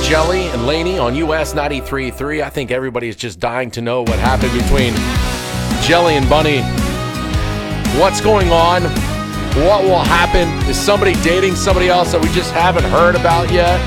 Jelly and Laney on US 93.3. I think everybody's just dying to know what happened between Jelly and Bunny. What's going on? What will happen? Is somebody dating somebody else that we just haven't heard about yet?